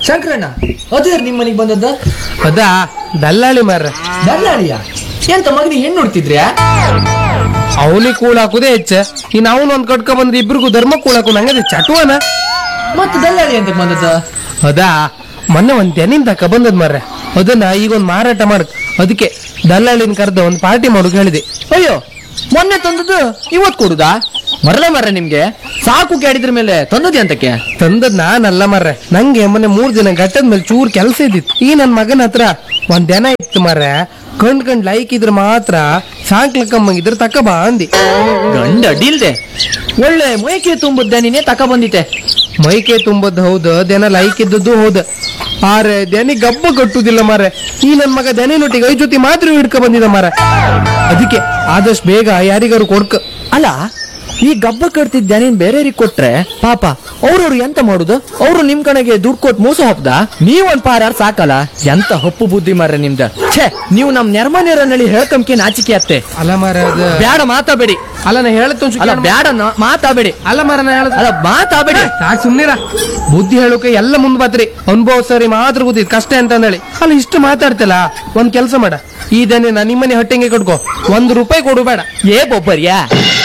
ಶಂಕರಣ್ಣ, ಅದೇ ನಿಮ್ಮ ಮನೆಗೆ ಬಂದದ್ದ? ಅದಾ ದಲ್ಲಾಳಿ ಮಾರ್ರೆ. ದಲ್ಲಾಳಿಯ? ಎಂತ ಮಗನಿಗೆ ಹೆಣ್ಣು ನೋಡ್ತಿದ್ರ್ಯಾ? ಅವನಿಗೆ ಕೂಳ ಹಾಕುದೇ ಹೆಚ್ಚ. ಇನ್ ಅವನು ಒಂದ್ ಕಟ್ಕ ಬಂದ್ರೆ ಇಬ್ರಿಗೂ ಧರ್ಮ ಕೂಳ ಹಾಕು ನಂಗದೆ ಚಟುವನ. ಮತ್ತೆ ದಲ್ಲಾಳಿ ಅಂತ ಬಂದದ್ದ? ಅದಾ ಮೊನ್ನೆ ಒಂದ್ ತೆನಿನ್ ತಕ ಬಂದದ್ ಮಾರ್ರೆ. ಅದನ್ನ ಈಗ ಒಂದ್ ಮಾರಾಟ ಮಾಡಕ್, ಅದಕ್ಕೆ ದಲ್ಲಾಳಿನ ಕರೆದ ಒಂದ್ ಪಾರ್ಟಿ ಮಾಡೋಕ್ ಹೇಳಿದೆ. ಅಯ್ಯೋ, ಮೊನ್ನೆ ತಂದದ್ದು ಇವತ್ ಕೊಡುದಾ? ಮರ್ರೆ ನಿಮ್ಗೆ ಸಾಕು ಕೇಳಿದ್ರ ಮೇಲೆ ತಂದದ್ದೆ ಅಂತಕ್ಕೆ? ತಂದದ್ ನಾನಲ್ಲ ಮಾರ್ರೆ, ನಂಗೆ ಮೊನ್ನೆ 3 ದಿನ ಗಟ್ಟದ ಮೇಲೆ ಚೂರ್ ಕೆಲಸ ಇದ್ದಿತ್ತು. ಈ ನನ್ ಮಗನ ಹತ್ರ ಒಂದ್ ದನ ಇತ್ತು ಮಾರ್ರೆ. ಕಂಡ್ ಲೈಕ್ ಇದ್ರ ಮಾತ್ರ ಸಾಂಕ್ಲಕ್ಕಮ್ಮಂಗಿದ್ರ ತಕ ಬಾ ಅಂದಿ. ಗಂಡ ಅಡ್ಡಿಲ್ದೆ ಒಳ್ಳೆ ಮೈಕೆ ತುಂಬುದ್ದ ನೀನೇ ತಕ ಬಂದಿತ್ತೆ. ಮೈಕೆ ತುಂಬದ್ ಹೌದು, ದನ ಲೈಕ್ ಇದ್ದದ್ದು ಹೌದು. ಆರೆ ದನಿ ಗಬ್ಬ ಕಟ್ಟುದಿಲ್ಲ ಮಾರೆ. ಈ ನನ್ ಮಗ ದನಿನೊಟ್ಟಿಗೆ 5 ಜೊತೆ ಮಾತ್ರ ಹಿಡ್ಕ ಬಂದಿದ ಮಾರ. ಅದಕ್ಕೆ ಆದಷ್ಟು ಬೇಗ ಯಾರಿಗಾರು ಕೊಡ್ಕ. ಅಲ್ಲ, ಈ ಗಬ್ಬ ಕಟ್ತಿದ್ದ ನೀನ್ ಬೇರೆಯವ್ರಿಗೆ ಕೊಟ್ರೆ ಪಾಪ ಅವ್ರವ್ರು ಎಂತ ಮಾಡುದು? ಅವ್ರು ನಿಮ್ ಕಡೆಗೆ ದುಡ್ಡು ಕೊಟ್ಟು ಮೋಸ ಹೋಗ್ದ? ನೀವೊಂದ್ ಪಾರಾರ್ ಸಾಕಲ್ಲ. ಎಂತ ಹಪ್ಪು ಬುದ್ಧಿ ಮಾರ್ರೆ ನಿಮ್ದ. ಛೇ, ನೀವು ನಮ್ ನೆರ್ಮನೇರನಲ್ಲಿ ಹೇಳ್ಕಂಕೆ ನಾಚಿಕೆ ಅತ್ತೆ. ಅಲ್ಲ ಮಾರ, ಬ್ಯಾಡ ಮಾತಾಬೇಡಿ. ಅಲ್ಲ ನಾ ಹೇಳತ್ ಅಲ್ಲ ಬ್ಯಾಡ ಮಾತಾಬೇಡಿ. ಅಲ್ಲ ಮಾರ, ನಾ ಹೇಳದ್ ಅಲ್ಲ ಮಾತಾಬೇಡಿ. ಸಾಕ್ ಸುಮ್ನಿರ. ಬುದ್ಧಿ ಹೇಳೋಕೆ ಎಲ್ಲ ಮುಂದ್ ಬಾತ್ರಿ. ಅನುಭವ ಸರಿ ಮಾತ್ರ ಗೊತ್ತಿದ್ ಕಷ್ಟ ಅಂತ ಹೇಳಿ. ಅಲ್ಲ ಇಷ್ಟು ಮಾತಾಡ್ತಿಲ್ಲ, ಒಂದ್ ಕೆಲ್ಸ ಮಾಡ. ಈ ದನ ನಿಮ್ಮನೆ ಹೊಟ್ಟೆಗೆ ಕಟ್ಕೋ, 1 ರೂಪಾಯಿ ಕೊಡು ಬೇಡ. ಏ ಬೊಬ್ಬರ್ಯಾ?